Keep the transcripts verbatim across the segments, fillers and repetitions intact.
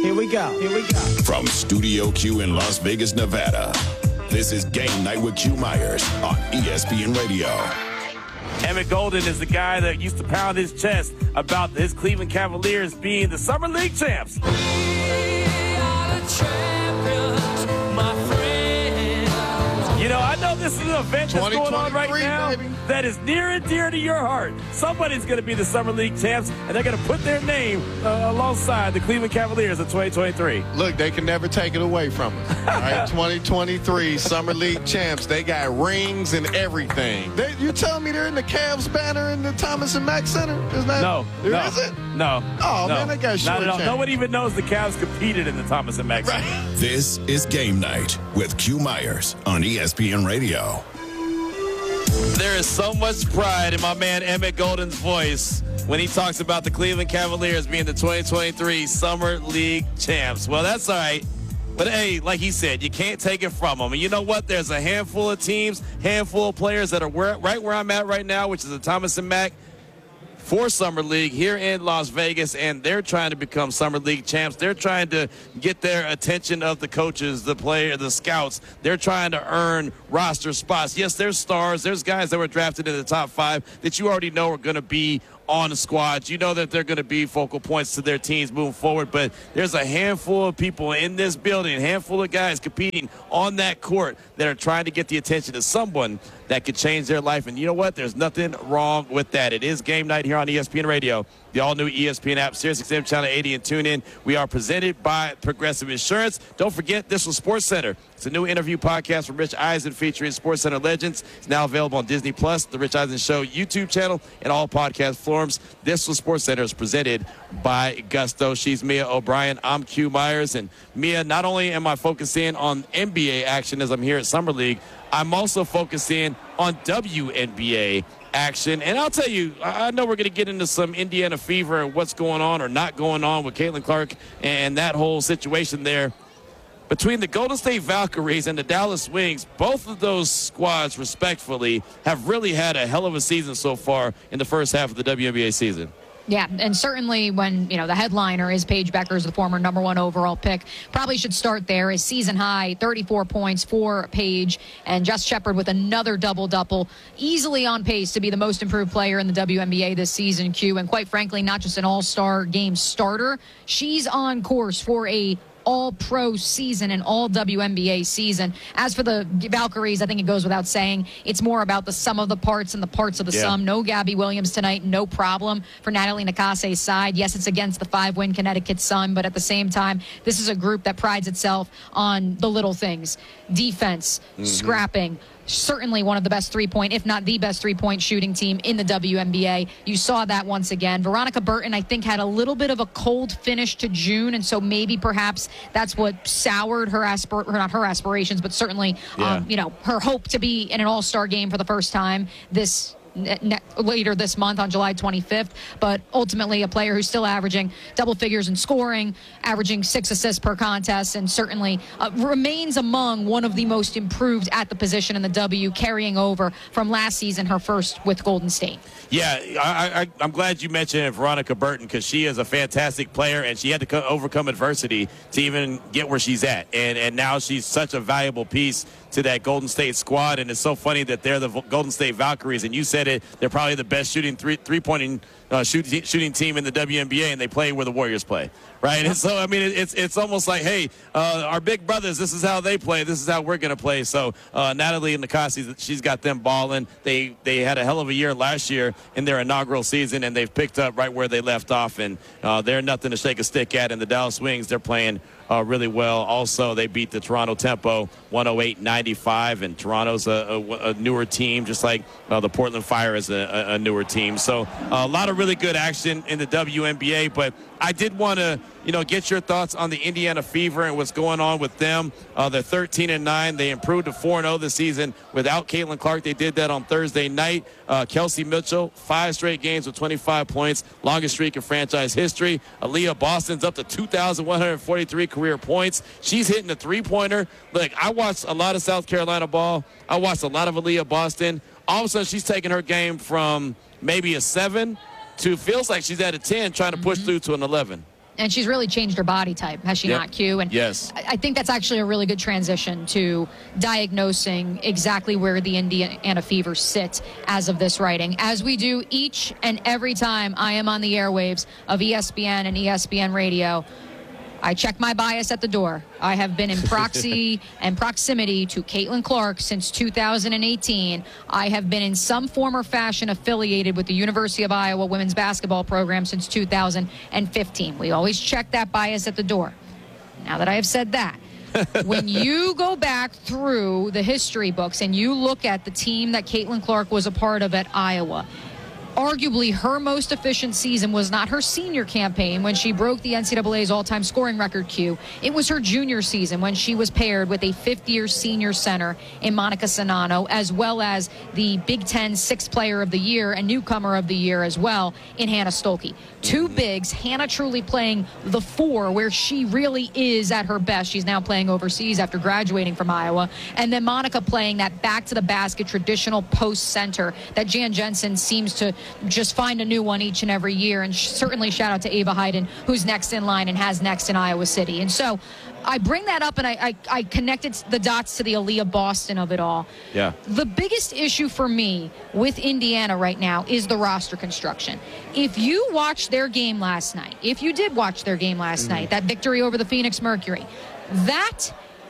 Here we go. Here we go. From Studio Q in Las Vegas, Nevada, this is Game Night with Q Myers on E S P N Radio. Emmett Golden is the guy that used to pound his chest about his Cleveland Cavaliers being the Summer League champs. We are the champions, my friend. You know, I know this is an event that's going on right now baby. that is near and dear to your heart. Somebody's going to be the Summer League champs, and they're going to put their name uh, alongside the Cleveland Cavaliers in twenty twenty-three. Look, they can never take it away from us. All right, twenty twenty-three Summer League champs. They got rings and everything. They, you telling me they're in the Cavs banner in the Thomas and Mack Center? Is that, No, there no, isn't? no. Oh, no, man, they got not at all. shortchanged. No one even knows the Cavs competed in the Thomas and Mack Center. Right. This is Game Night with Q Myers on E S P N Radio. There is so much pride in my man Emmett Golden's voice when he talks about the Cleveland Cavaliers being the twenty twenty-three Summer League champs. Well, that's all right. But, hey, like he said, you can't take it from them. And you know what? There's a handful of teams, handful of players that are where, right where I'm at right now, which is the Thomas and Mack for Summer League here in Las Vegas, and they're trying to become Summer League champs. They're trying to get their attention of the coaches, the player, the scouts. They're trying to earn roster spots. Yes, there's stars. There's guys that were drafted in the top five that you already know are going to be on the squads. You know that they're going to be focal points to their teams moving forward, but there's a handful of people in this building, a handful of guys competing on that court that are trying to get the attention of someone that could change their life. And you know what? There's nothing wrong with that. It is Game Night here on E S P N Radio, the all-new E S P N app, Sirius X M Channel eighty, and tune in. We are presented by Progressive Insurance. Don't forget, this was Sports Center. It's a new interview podcast from Rich Eisen featuring Sports Center legends. It's now available on Disney Plus, the Rich Eisen Show YouTube channel, and all podcast forums. This was Sports Center is presented by Gusto. She's Mia O'Brien. I'm Q Myers. And Mia, not only am I focusing on N B A action as I'm here at Summer League, I'm also focusing on W N B A action. And I'll tell you, I know we're going to get into some Indiana fever and what's going on or not going on with Caitlin Clark and that whole situation there. Between the Golden State Valkyries and the Dallas Wings, both of those squads, respectfully, have really had a hell of a season so far in the first half of the W N B A season. Yeah, and certainly when, you know, the headliner is Paige Beckers, the former number one overall pick, probably should start there. His season high, thirty-four points for Paige, and Jess Shepard with another double-double, easily on pace to be the most improved player in the W N B A this season, Q, and quite frankly, not just an all-star game starter. She's on course for a all-pro season and all W N B A season. As for the Valkyries, I think it goes without saying, it's more about the sum of the parts and the parts of the yeah. sum. No Gabby Williams tonight, no problem for Natalie Nakase's side. Yes, it's against the five-win Connecticut Sun, but at the same time, this is a group that prides itself on the little things. Defense, mm-hmm. scrapping, certainly one of the best three-point, if not the best three-point shooting team in the W N B A. You saw that once again. Veronica Burton, I think, had a little bit of a cold finish to June, and so maybe perhaps that's what soured her, aspir- not her aspirations, but certainly, yeah. um, you know, her hope to be in an all-star game for the first time this Ne- later this month on July twenty-fifth, but ultimately a player who's still averaging double figures in scoring, averaging six assists per contest, and certainly uh, remains among one of the most improved at the position in the W, carrying over from last season, her first with Golden State. Yeah, I, I, I'm glad you mentioned Veronica Burton because she is a fantastic player, and she had to co- overcome adversity to even get where she's at. And, and now she's such a valuable piece to that Golden State squad, and it's so funny that they're the Golden State Valkyries, and you said it, they're probably the best shooting three, three-pointing uh, shoot, shooting team in the W N B A, and they play where the Warriors play, right? And so, I mean, it's it's almost like, hey, uh, our big brothers, this is how they play, this is how we're going to play. So uh, Natalie Nakasi, she's got them balling. They, they had a hell of a year last year in their inaugural season, and they've picked up right where they left off, and uh, they're nothing to shake a stick at. And the Dallas Wings, they're playing Uh, really well. Also, they beat the Toronto Tempo one oh eight ninety-five, and Toronto's a, a, a newer team, just like uh, the Portland Fire is a, a newer team. So uh, a lot of really good action in the W N B A, but I did want to, you know, get your thoughts on the Indiana Fever and what's going on with them. Uh, they're thirteen and nine. They improved to four and oh this season without Caitlin Clark. They did that on Thursday night. Uh, Kelsey Mitchell, five straight games with twenty-five points, longest streak in franchise history. Aaliyah Boston's up to two thousand one hundred forty-three career points. She's hitting a three-pointer. Look, I watched a lot of South Carolina ball. I watched a lot of Aaliyah Boston. All of a sudden, she's taking her game from maybe a seven to feels like she's at a ten, trying to push mm-hmm. through to an eleven. And she's really changed her body type, has she Yep. not, Q? And Yes. I I think that's actually a really good transition to diagnosing exactly where the Indiana Fever sit as of this writing, as we do each and every time I am on the airwaves of E S P N and E S P N Radio. I check my bias at the door. I have been in proxy and proximity to Caitlin Clark since two thousand eighteen. I have been in some form or fashion affiliated with the University of Iowa women's basketball program since two thousand fifteen. We always check that bias at the door. Now that I have said that, when you go back through the history books and you look at the team that Caitlin Clark was a part of at Iowa, arguably her most efficient season was not her senior campaign when she broke the N C double A's all-time scoring record, Q. It was her junior season when she was paired with a fifth-year senior center in Monica Sonano, as well as the Big Ten Sixth Player of the Year and Newcomer of the Year as well in Hannah Stolke. Two bigs, Hannah truly playing the four where she really is at her best. She's now playing overseas after graduating from Iowa. And then Monica playing that back-to-the-basket traditional post center that Jan Jensen seems to just find a new one each and every year. And certainly shout out to Ava Hayden, who's next in line and has next in Iowa City. And so I bring that up and I, I, I connected the dots to the Aaliyah Boston of it all. Yeah. The biggest issue for me with Indiana right now is the roster construction. If you watched their game last night, if you did watch their game last mm-hmm. night, that victory over the Phoenix Mercury, that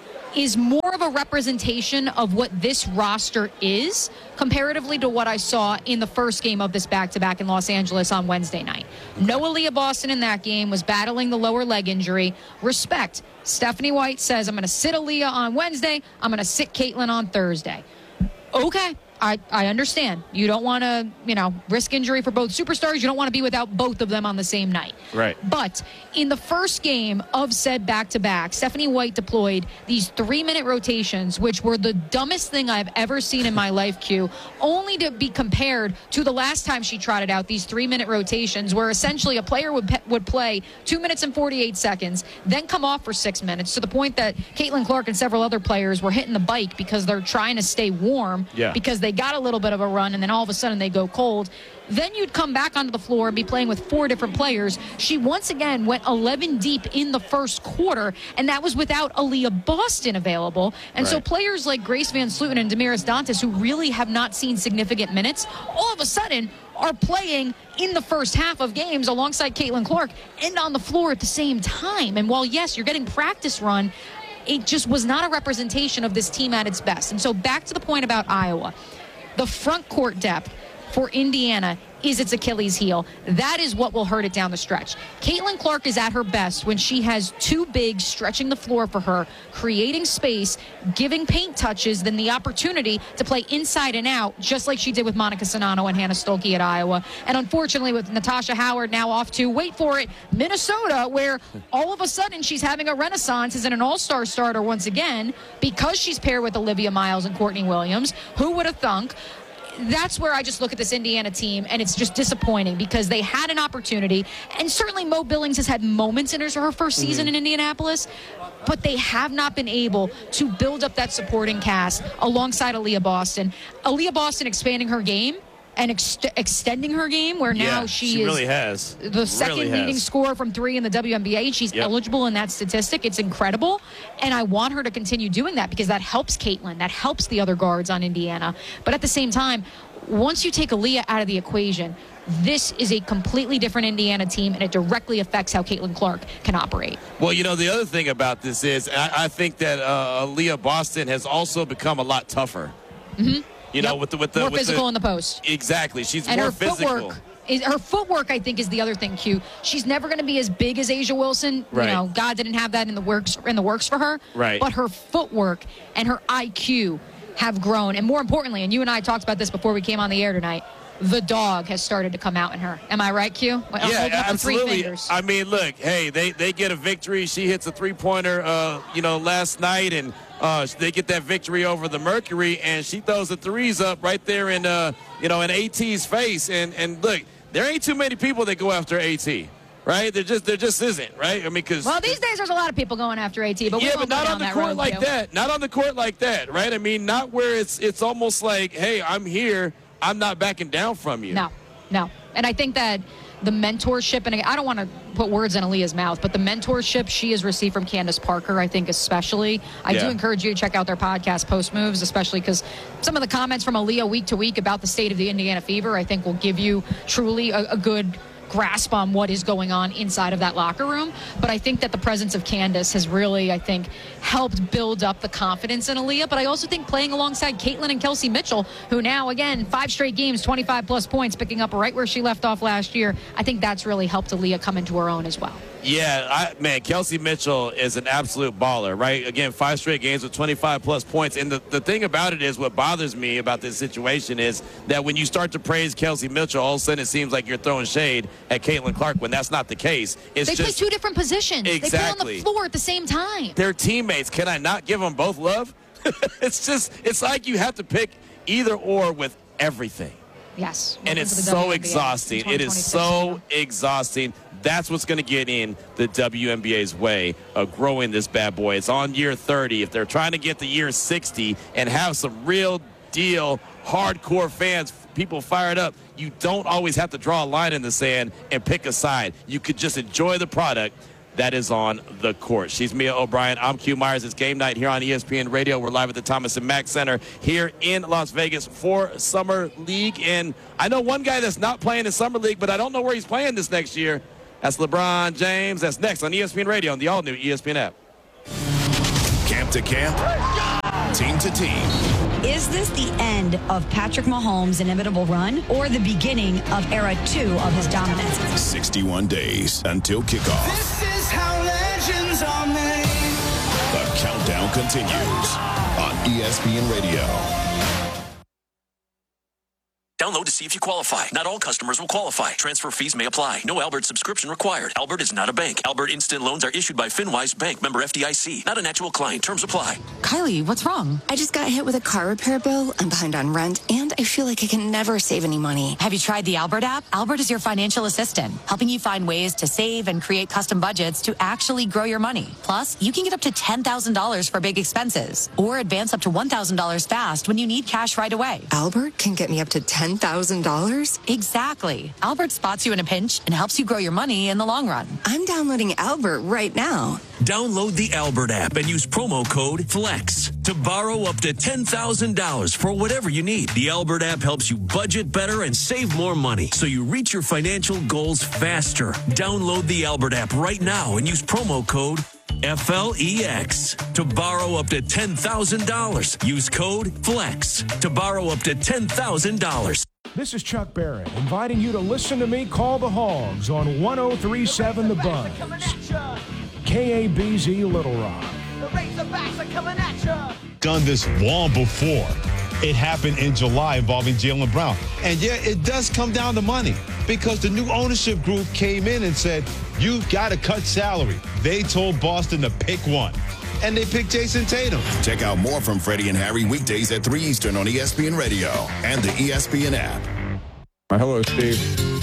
is more of a representation of what this roster is comparatively to what I saw in the first game of this back-to-back in Los Angeles on Wednesday night. No Aaliyah Boston in that game, was battling the lower leg injury. Respect. Stephanie White says, I'm going to sit Aaliyah on Wednesday. I'm going to sit Caitlin on Thursday. Okay. I, I understand. You don't want to, you know, risk injury for both superstars. You don't want to be without both of them on the same night. Right. But in the first game of said back-to-back, Stephanie White deployed these three-minute rotations, which were the dumbest thing I've ever seen in my life, Q, only to be compared to the last time she trotted out these three-minute rotations where essentially a player would pe- would play two minutes and forty-eight seconds, then come off for six minutes, to the point that Caitlin Clark and several other players were hitting the bike because they're trying to stay warm yeah. because they got a little bit of a run and then all of a sudden they go cold. Then you'd come back onto the floor and be playing with four different players. She once again went eleven deep in the first quarter, and that was without Aaliyah Boston available. And right. so players like Grace Van Sluten and Damaris Dantas, who really have not seen significant minutes, all of a sudden are playing in the first half of games alongside Caitlin Clark and on the floor at the same time. And while, yes, you're getting practice run, it just was not a representation of this team at its best. And so back to the point about Iowa. The front court depth for Indiana is its Achilles heel. That is what will hurt it down the stretch. Caitlin Clark is at her best when she has two bigs stretching the floor for her, creating space, giving paint touches, then the opportunity to play inside and out, just like she did with Monica Sonano and Hannah Stolke at Iowa. And unfortunately, with Natasha Howard now off to, wait for it, Minnesota, where all of a sudden she's having a renaissance as an all-star starter once again because she's paired with Olivia Miles and Courtney Williams. Who would have thunk? That's where I just look at this Indiana team, and it's just disappointing because they had an opportunity, and certainly Mo Billings has had moments in her, her first season mm-hmm. in Indianapolis, but they have not been able to build up that supporting cast alongside Aaliyah Boston. Aaliyah Boston expanding her game and ex- extending her game, where now yeah, she, she is really has. the second really leading has. scorer from three in the W N B A. She's yep. eligible in that statistic. It's incredible, and I want her to continue doing that because that helps Caitlin. That helps the other guards on Indiana. But at the same time, once you take Aaliyah out of the equation, this is a completely different Indiana team, and it directly affects how Caitlin Clark can operate. Well, you know, the other thing about this is I, I think that uh, Aaliyah Boston has also become a lot tougher. Mm-hmm. You yep. know, with the with the more with physical the, in the post. Exactly, she's and more her physical. Footwork is, her footwork, I think, is the other thing. Q. She's never going to be as big as Asia Wilson. Right. You know, God didn't have that in the works in the works for her. Right. But her footwork and her I Q have grown, and more importantly, and you and I talked about this before we came on the air tonight, the dog has started to come out in her. Am I right, Q? I'm yeah, holding up the three absolutely. fingers. I mean, look, hey, they, they get a victory. She hits a three-pointer, uh, you know, last night, and uh, they get that victory over the Mercury, and she throws the threes up right there in, uh, you know, in AT's face. And and look, there ain't too many people that go after AT. Right? There just there just isn't, right? I mean, because well, these days there's a lot of people going after AT, but we yeah, won't but not go on down the that court road, like Q. that. Not on the court like that, right? I mean, not where it's it's almost like, hey, I'm here, I'm not backing down from you. No, no, and I think that the mentorship, and I don't want to put words in Aaliyah's mouth, but the mentorship she has received from Candace Parker, I think especially. I Yeah. do encourage you to check out their podcast, Post Moves, especially because some of the comments from Aaliyah week to week about the state of the Indiana Fever, I think will give you truly a, a good grasp on what is going on inside of that locker room. But I think that the presence of Candace has really, I think, helped build up the confidence in Aaliyah. But I also think playing alongside Caitlin and Kelsey Mitchell, who now, again, five straight games, twenty-five plus points, picking up right where she left off last year, I think that's really helped Aaliyah come into her own as well. Yeah, I, man, Kelsey Mitchell is an absolute baller, right? Again, five straight games with twenty-five plus points. And the, the thing about it is, what bothers me about this situation is that when you start to praise Kelsey Mitchell, all of a sudden it seems like you're throwing shade at Caitlin Clark when that's not the case. It's They just play two different positions. Exactly. They play on the floor at the same time. They're teammates. Can I not give them both love? It's just, it's like you have to pick either or with everything. Yes. And Welcome it's to the so W N B A exhausting. in It is twenty so twenty-six. exhausting. That's what's going to get in the W N B A's way of growing this bad boy. It's on year thirty. If they're trying to get to year sixty and have some real deal hardcore fans, people fired up, you don't always have to draw a line in the sand and pick a side. You could just enjoy the product that is on the court. She's Mia O'Brien. I'm Q Myers. It's game night here on E S P N Radio. We're live at the Thomas and Mack Center here in Las Vegas for Summer League. And I know one guy that's not playing in Summer League, but I don't know where he's playing this next year. That's LeBron James. That's next on E S P N Radio on the all-new E S P N app. Camp to camp, team to team. Is this the end of Patrick Mahomes' inevitable run or the beginning of era two of his dominance? sixty-one days until kickoff. This is how legends are made. The countdown continues on E S P N Radio. Download to see if you qualify. Not all customers will qualify. Transfer fees may apply. No Albert subscription required. Albert is not a bank. Albert Instant Loans are issued by FinWise Bank, member F D I C. Not an actual client. Terms apply. Kylie, what's wrong? I just got hit with a car repair bill. I'm behind on rent, and I feel like I can never save any money. Have you tried the Albert app? Albert is your financial assistant, helping you find ways to save and create custom budgets to actually grow your money. Plus, you can get up to ten thousand dollars for big expenses or advance up to one thousand dollars fast when you need cash right away. Albert can get me up to ten thousand dollars? Exactly. Albert spots you in a pinch and helps you grow your money in the long run. I'm downloading Albert right now. Download the Albert app and use promo code FLEX to borrow up to ten thousand dollars for whatever you need. The Albert app helps you budget better and save more money so you reach your financial goals faster. Download the Albert app right now and use promo code F L E X to borrow up to ten thousand dollars. Use code FLEX to borrow up to ten thousand dollars. This is Chuck Barrett inviting you to listen to me call the Hogs on one oh three point seven The Buzz. K A B Z Little Rock. The Razorbacks are coming at you. Done this long before. It happened in July involving Jaylen Brown. And yeah, it does come down to money because the new ownership group came in and said, you've got to cut salary. They told Boston to pick one. And they picked Jason Tatum. Check out more from Freddie and Harry weekdays at three Eastern on E S P N Radio and the E S P N app. Hello, Steve.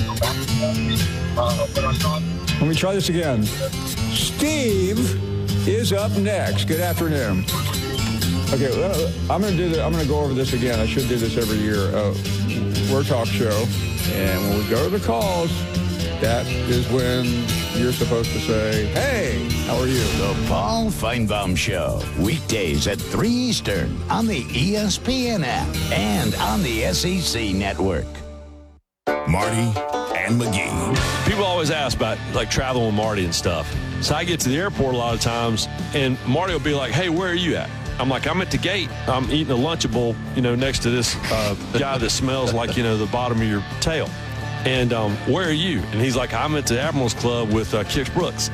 Let me try this again. Steve is up next. Good afternoon. Okay, well, I'm going to do that. I'm going to go over this again. I should do this every year. Uh, we're a talk show, and when we go to the calls, that is when you're supposed to say, hey, how are you? The Paul Feinbaum Show, weekdays at three Eastern on the E S P N app and on the S E C network. Marty and McGee. People always ask about, like, traveling with Marty and stuff. So I get to the airport a lot of times, and Marty will be like, hey, where are you at? I'm like, I'm at the gate. I'm eating a Lunchable, you know, next to this uh, guy that smells like, you know, the bottom of your tail. And um, where are you? And he's like, I'm at the Admirals Club with uh, Kix Brooks.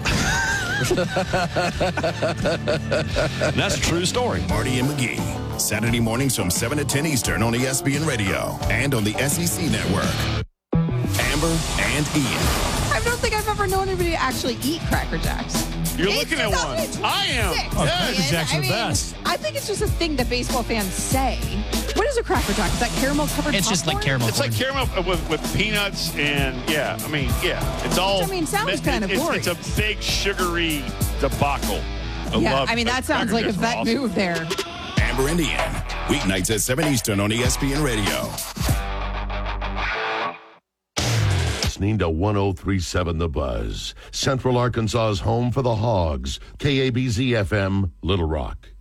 And that's a true story. Marty and McGee, Saturday mornings from seven to ten Eastern on E S P N Radio and on the S E C network. Amber and Ian. I don't think I've ever known anybody to actually eat Cracker Jacks. You're It's looking at just- one. it's I am. sick, Oh, man. Cracker Jacks are I the mean, best. I think it's just a thing that baseball fans say. What is a Cracker Jack? Is that caramel covered It's just like popcorn? caramel. It's like caramel with, with peanuts and, yeah, I mean, yeah. It's all. Which, I mean, sounds it- kind of it's, glorious. it's a big sugary debacle. I Yeah, love I mean, that sounds Cracker like a Jacks are vet awesome. move there. Amber and Ian, weeknights at seven Eastern on E S P N Radio. listening to one oh three point seven The Buzz, Central Arkansas's home for the Hogs, K A B Z F M, Little Rock.